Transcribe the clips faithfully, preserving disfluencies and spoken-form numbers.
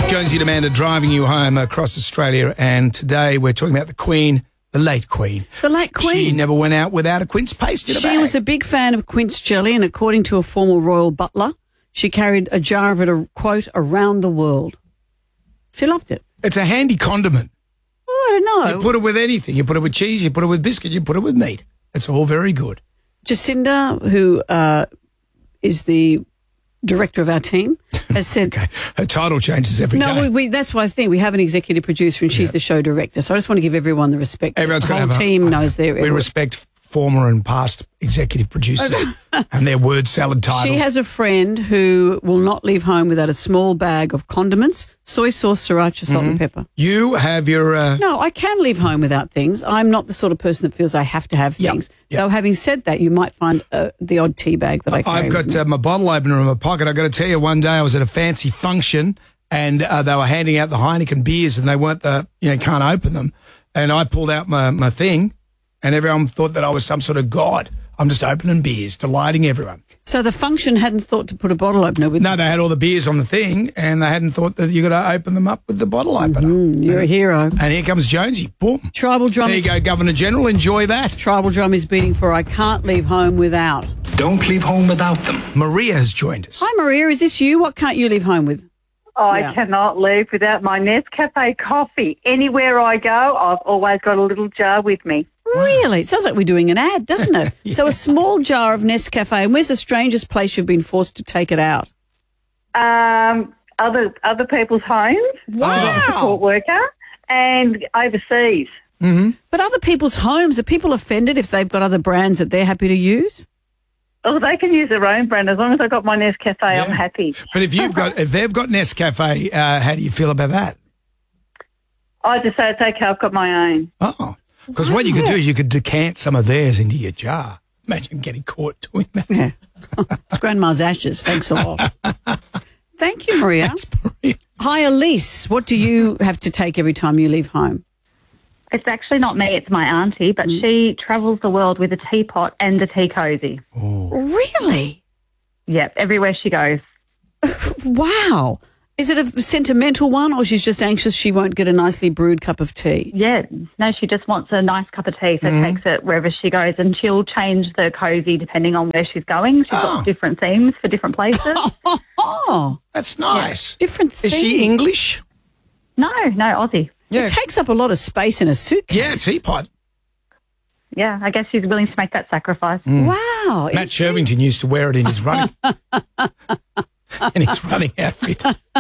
Jonesy and Amanda driving you home across Australia, and today we're talking about the Queen, the late Queen. The late Queen. She never went out without a quince paste in a She bag. was a big fan of quince jelly, and according to a former royal butler, she carried a jar of it, a quote, around the world. She loved it. It's a handy condiment. Well, I don't know. You put it with anything. You put it with cheese, you put it with biscuit, you put it with meat. It's all very good. Jacinda, who uh, is the director of our team, has said... Okay. Her title changes every no, day. we, we, that's why I think we have an exexecutive producer and she's Yeah. the show director. So I just want to give everyone the respect. Everyone's the got whole to have a- team knows their... We respect former and past executive producers and their word salad titles. She has a friend who will not leave home without a small bag of condiments, soy sauce, sriracha, salt Mm-hmm. and pepper. You have your... Uh, No, I can leave home without things. I'm not the sort of person that feels I have to have Yep, things. yep. Though having said that, you might find uh, the odd tea bag that I carry. I've got with me. uh, my bottle opener in my pocket. I've got to tell you, one day I was at a fancy function and uh, they were handing out the Heineken beers and they weren't the, you know, can't open them. And I pulled out my, my thing and everyone thought that I was some sort of god. I'm just opening beers, delighting everyone. So the function hadn't thought to put a bottle opener with No, they had all the beers on the thing and they hadn't thought that you got to open them up with the bottle opener. Mm, you're a hero. And here comes Jonesy. Boom. Tribal drum. There you is, go, Governor General. Enjoy that. Tribal drum is beating for I can't leave home without. Don't leave home without them. Maria has joined us. Hi, Maria. Is this you? What can't you leave home with? I Yeah. cannot leave without my Nescafe coffee. Anywhere I go, I've always got a little jar with me. Really? It sounds like we're doing an ad, doesn't it? yeah. So a small jar of Nescafe. And where's the strangest place you've been forced to take it out? Um, other other people's homes. Wow. I'm a support worker and overseas. But other people's homes, are people offended if they've got other brands that they're happy to use? Oh, they can use their own brand as long as I've got my Nescafe. I'm happy. But if you've got, if they've got Nescafe, uh, how do you feel about that? I just say it's okay. I've got my own. Oh, because what you could do is you could decant some of theirs into your jar. Imagine getting caught doing that. Yeah. It's Grandma's ashes. Thanks a lot. Thank you, Maria. That's brilliant. Hi, Elise. What do you have to take every time you leave home? It's actually not me, it's my auntie, but she travels the world with a teapot and a tea cosy. Really? Yep, everywhere she goes. Wow. Is it a sentimental one, or she's just anxious she won't get a nicely brewed cup of tea? Yeah, no, she just wants a nice cup of tea, so takes it wherever she goes, and she'll change the cosy depending on where she's going. She's Oh. got different themes for different places. Oh, That's nice. different Is thing. she English? no, no, Aussie. Yeah. It takes up a lot of space in a suitcase. Yeah, teapot. Yeah, I guess she's willing to make that sacrifice. Wow. Matt Shervington used to wear it in his running, in his running outfit.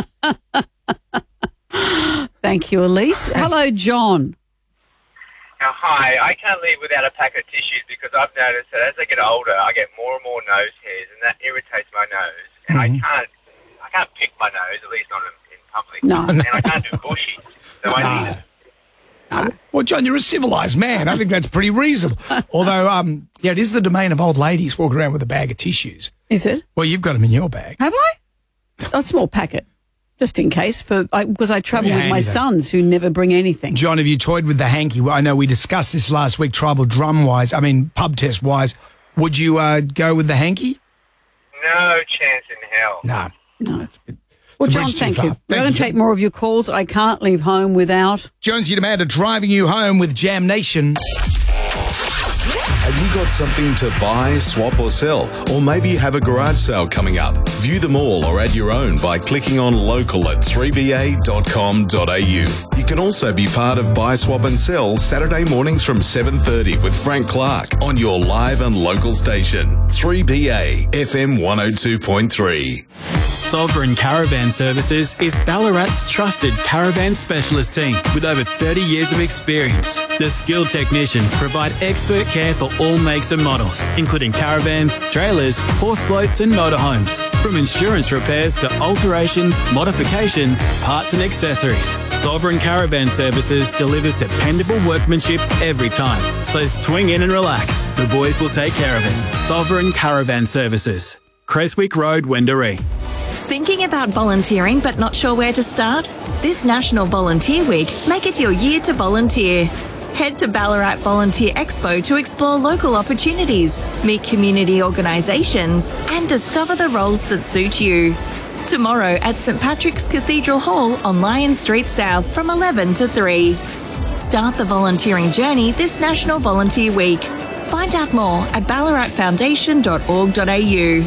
Thank you, Elise. Hello, John. Now, hi, I can't leave without a pack of tissues because I've noticed that as I get older, I get more and more nose hairs, and that irritates my nose. And I can't, I can't pick my nose, at least not in, in public. No. And I can't do bushies, so I need it. Well, John, you're a civilised man. I think that's pretty reasonable. Although, um, yeah, it is the domain of old ladies walking around with a bag of tissues. Is it? Well, you've got them in your bag. Have I? A small packet, just in case, for because I, travel Very with my handy, though. sons who never bring anything. John, have you toyed with the hanky? Well, I know we discussed this last week, tribal drum-wise, I mean, pub test-wise. Would you uh, go with the hanky? No chance in hell. No. No. Well, It's a John, bridge too thank far. you. Thank We're going you, to John. take more of your calls. I can't leave home without... Jonesy and Amanda driving you home with Jam Nation. Have you got something to buy, swap or sell? Or maybe you have a garage sale coming up? View them all or add your own by clicking on local at three b a dot com dot a u. You can also be part of Buy, Swap and Sell Saturday mornings from seven thirty with Frank Clark on your live and local station. three B A F M one oh two point three. Sovereign Caravan Services is Ballarat's trusted caravan specialist team with over thirty years of experience. The skilled technicians provide expert care for all makes and models, including caravans, trailers, horse boats and motorhomes. From insurance repairs to alterations, modifications, parts and accessories, Sovereign Caravan Services delivers dependable workmanship every time. So swing in and relax. The boys will take care of it. Sovereign Caravan Services. Creswick Road, Wendouree. Thinking about volunteering but not sure where to start? This National Volunteer Week, make it your year to volunteer. Head to Ballarat Volunteer Expo to explore local opportunities, meet community organisations and discover the roles that suit you. Tomorrow at St Patrick's Cathedral Hall on Lion Street South from eleven to three. Start the volunteering journey this National Volunteer Week. Find out more at ballarat foundation dot org dot a u.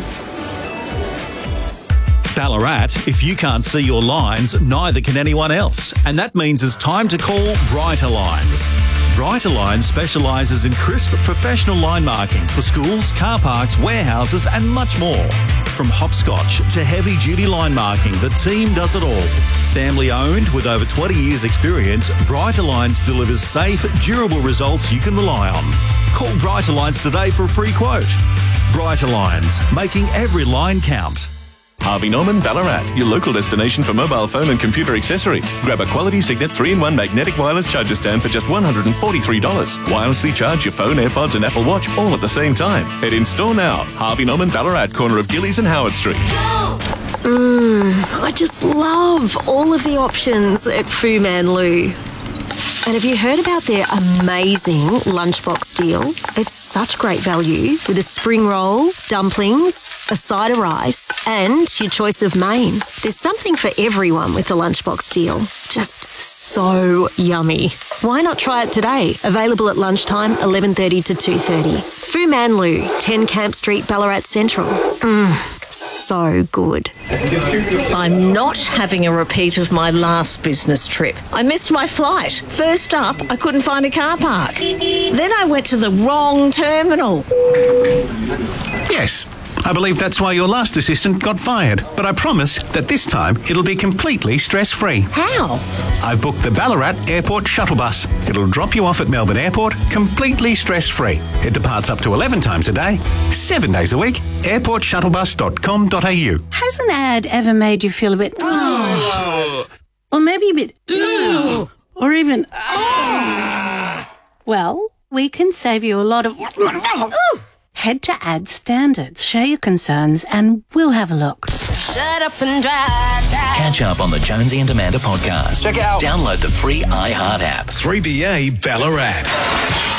Ballarat, if you can't see your lines, neither can anyone else. And that means it's time to call Brighter Lines. Brighter Lines specialises in crisp professional line marking for schools, car parks, warehouses and much more. From hopscotch to heavy-duty line marking, the team does it all. Family owned with over twenty years experience, Brighter Lines delivers safe, durable results you can rely on. Call Brighter Lines today for a free quote. Brighter Lines, making every line count. Harvey Norman Ballarat, your local destination for mobile phone and computer accessories. Grab a quality Signet three in one magnetic wireless charger stand for just one hundred forty-three dollars. Wirelessly charge your phone, AirPods and Apple Watch all at the same time. Head in store now. Harvey Norman Ballarat, corner of Gillies and Howard Street. Mmm, I just love all of the options at Fu Man Lu. And have you heard about their amazing lunchbox deal? It's such great value with a spring roll, dumplings, a side of rice and your choice of main. There's something for everyone with the lunchbox deal. Just so yummy. Why not try it today? Available at lunchtime, eleven thirty to two thirty. Fu Man Lu, ten Camp Street, Ballarat Central. Mmm. So good. I'm not having a repeat of my last business trip. I missed my flight. First up, I couldn't find a car park. Then I went to the wrong terminal. Yes, I believe that's why your last assistant got fired. But I promise that this time it'll be completely stress-free. How? I've booked the Ballarat Airport Shuttle Bus. It'll drop you off at Melbourne Airport completely stress-free. It departs up to eleven times a day, seven days a week. airport shuttle bus dot com dot a u. Has an ad ever made you feel a bit... Oh. Or maybe a bit... Oh. Or even... Oh. Well, we can save you a lot of... Oh. Head to Ad Standards, share your concerns, and we'll have a look. Shut up and drive. Catch up on the Jonesy and Amanda podcast. Check it out. Download the free iHeart app. three B A Ballarat.